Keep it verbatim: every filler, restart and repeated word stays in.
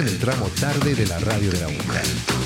en el tramo tarde de la radio de la U.